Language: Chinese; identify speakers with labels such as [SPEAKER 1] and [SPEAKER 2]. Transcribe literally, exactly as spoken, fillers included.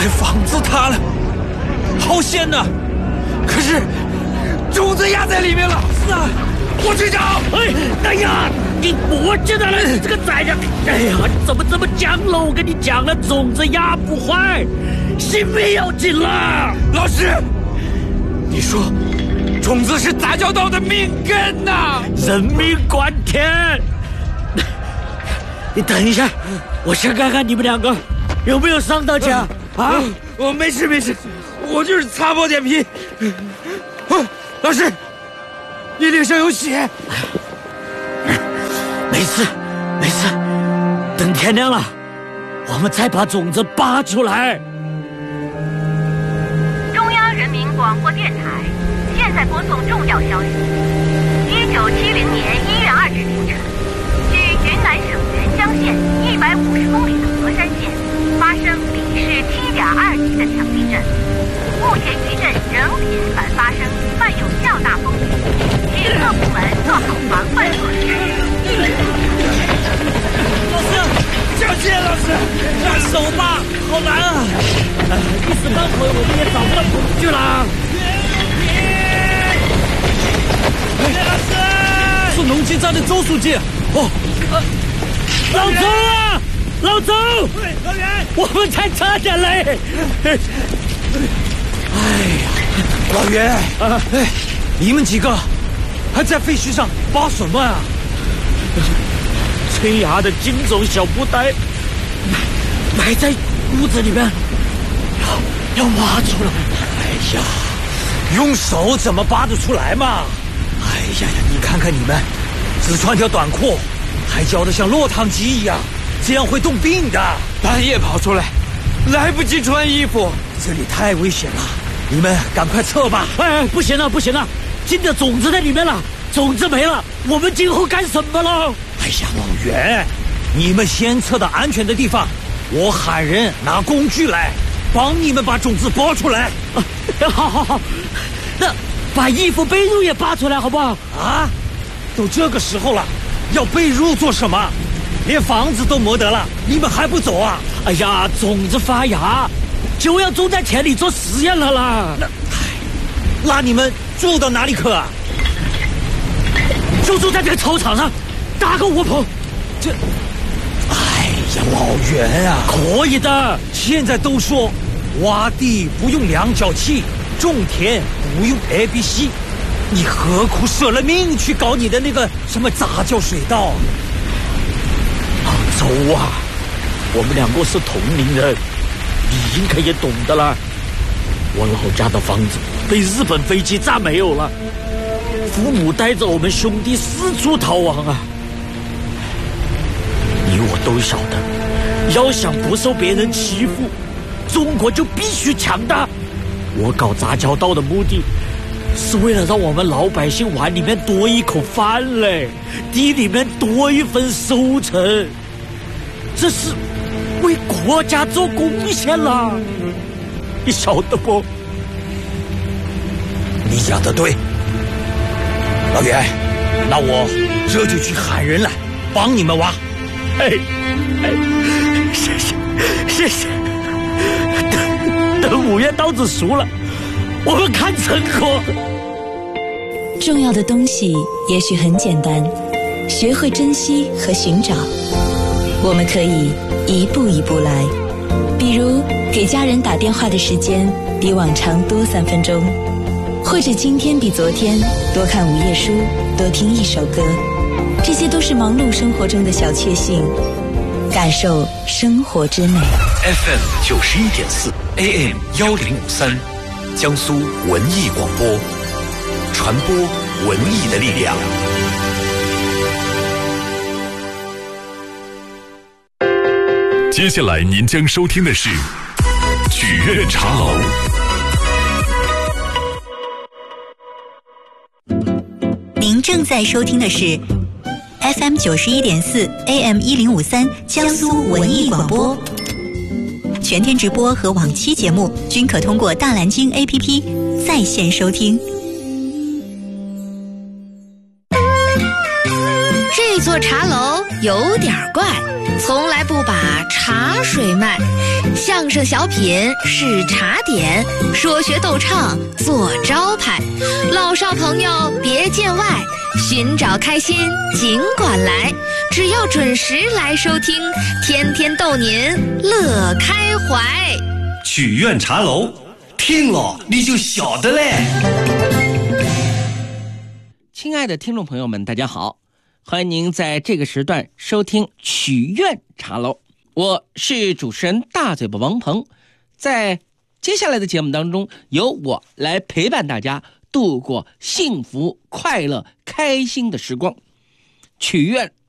[SPEAKER 1] 来房子塌了，好险呐！可是种子压在里面了。是啊，我去找。
[SPEAKER 2] 哎，哎呀，你我知道了，你这个崽子！哎呀，你怎么这么讲了？我跟你讲了，种子压不坏，性命要紧了。
[SPEAKER 1] 老师，你说种子是杂交稻的命根呐、啊，
[SPEAKER 2] 人命关天。你等一下，我先看看你们两个有没有伤到家、嗯、啊？
[SPEAKER 1] 我没事没事，我就是擦破点皮。老师，你脸上有血。
[SPEAKER 2] 没事没事，等天亮了，我们再把种子拔出来。
[SPEAKER 3] 中央人民广播电台现在播送重要消息：一九七零年一月二日凌晨，距云南省元江县一百五十公里的河山县发生里氏七点二级的强地震。目前余震仍频繁发生，伴有较大风险，请各部门做好防范措施。
[SPEAKER 2] 老师，
[SPEAKER 1] 小谢老师，
[SPEAKER 2] 放手吧，好难啊！一时半会我们也找不到工具了。
[SPEAKER 1] 谢老师，是农经站的周书记。哦，
[SPEAKER 2] 呃，老周啊，老周，
[SPEAKER 1] 老袁，
[SPEAKER 2] 我们才差点嘞。
[SPEAKER 1] 哎呀，老袁，啊，哎，你们几个还在废墟上挖什么啊？
[SPEAKER 2] 崔牙的金种小布袋埋在屋子里面，要要挖出来。
[SPEAKER 1] 哎呀，用手怎么拔得出来嘛？哎呀呀，你看看你们，只穿条短裤，还教得像落汤鸡一样，这样会冻病的。半夜跑出来，来不及穿衣服，这里太危险了。你们赶快撤吧！
[SPEAKER 2] 哎，不行了，不行了，金的种子在里面了，种子没了，我们今后干什么了？
[SPEAKER 1] 哎呀，老袁，你们先撤到安全的地方，我喊人拿工具来，帮你们把种子拔出来。
[SPEAKER 2] 啊，好好好，那把衣服被褥也拔出来好不好？
[SPEAKER 1] 啊，都这个时候了，要被褥做什么？连房子都没得了，你们还不走啊？
[SPEAKER 2] 哎呀，种子发芽就要种在田里做实验了啦。
[SPEAKER 1] 那，那你们住到哪里去啊？
[SPEAKER 2] 就住在这个操场上，搭个窝棚。
[SPEAKER 1] 这，哎呀，老袁啊，
[SPEAKER 2] 可以的。
[SPEAKER 1] 现在都说挖地不用量角器，种田不用 A B C， 你何苦舍了命去搞你的那个什么杂交水稻？
[SPEAKER 2] 老周啊，我们两个是同龄人，你应该也懂的啦。我老家的房子被日本飞机炸没有了，父母带着我们兄弟四处逃亡啊。你我都晓得，要想不受别人欺负，中国就必须强大。我搞杂交稻的目的是为了让我们老百姓碗里面多一口饭嘞，地里面多一份收成，这是为国家做贡献啦，你晓得不？
[SPEAKER 1] 你讲得对，老袁，那我这就去喊人来帮你们挖。
[SPEAKER 2] 哎哎，谢谢谢谢。等等五月稻子熟了，我们看成果。
[SPEAKER 4] 重要的东西也许很简单，学会珍惜和寻找。我们可以一步一步来，比如给家人打电话的时间比往常多三分钟，或者今天比昨天多看午夜书，多听一首歌，这些都是忙碌生活中的小确幸，感受生活之美。
[SPEAKER 5] F M 九十一点四 A M 幺零五三，江苏文艺广播，传播文艺的力量。
[SPEAKER 6] 接下来您将收听的是曲苑茶楼。
[SPEAKER 7] 您正在收听的是 F M 九十一点四 A M 一零五三江苏文艺广播，全天直播和往期节目均可通过大蓝鲸 A P P 在线收听。
[SPEAKER 8] 这座茶楼有点怪，从来不把茶水卖。相声小品是茶点，说学逗唱做招牌。老少朋友别见外，寻找开心尽管来。只要准时来收听，天天逗您乐开怀。
[SPEAKER 9] 曲苑茶楼，听了你就晓得嘞。
[SPEAKER 10] 亲爱的听众朋友们，大家好，欢迎您在这个时段收听曲苑茶楼，我是主持人大嘴巴王鹏。在接下来的节目当中，由我来陪伴大家度过幸福快乐开心的时光。曲苑